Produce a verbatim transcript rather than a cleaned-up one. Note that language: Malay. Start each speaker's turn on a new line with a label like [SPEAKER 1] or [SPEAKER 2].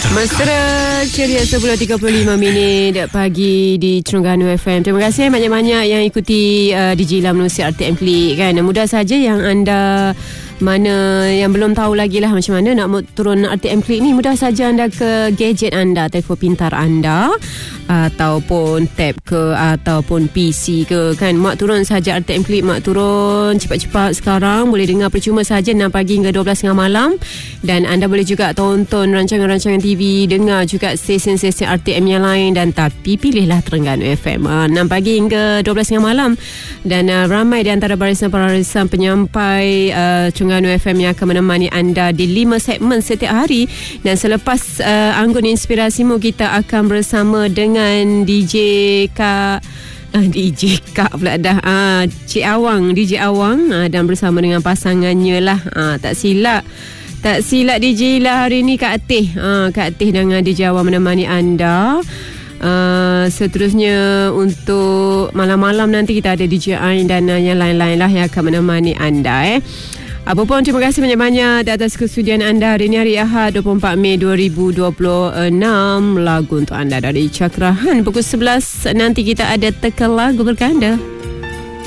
[SPEAKER 1] Mesra ceria sepuluh tiga puluh lima minit pagi di Terengganu F M. Terima kasih banyak-banyak yang ikuti uh, D J Lam menerusi R T M Klik kan. Mudah saja yang anda mana yang belum tahu lagi lah macam mana nak turun R T M Klik ni, mudah saja anda ke gadget anda, telefon pintar anda ataupun tab ke ataupun P C ke kan. Mak turun saja R T M Klik, mak turun cepat-cepat sekarang. Boleh dengar percuma saja enam pagi hingga dua belas tengah malam, dan anda boleh juga tonton rancangan-rancangan T V, dengar juga stesen-stesen R T M yang lain, dan tapi pilihlah Terengganu F M uh, enam pagi hingga dua belas tengah malam. Dan uh, ramai di antara barisan-barisan penyampai uh, Terengganu F M yang akan menemani anda di lima segmen setiap hari. Dan selepas uh, Anggun Inspirasimu, kita akan bersama dengan D J Kak uh, D J Kak pula dah uh, Cik Awang, D J Awang, uh, dan bersama dengan pasangannya lah. uh, Tak silap Tak silap D J lah hari ni Kak Atih. uh, Kak Atih dengan D J Awang menemani anda. Uh, seterusnya untuk malam-malam nanti kita ada D J Ain dan uh, yang lain-lain lah yang akan menemani anda eh. Apa pun, terima kasih banyak-banyak atas kesudian anda. Hari ini hari Ahad dua puluh empat Mei dua ribu dua puluh enam. Lagu untuk anda dari Cakrahan. Pukul sebelas nanti kita ada teka lagu berkanda.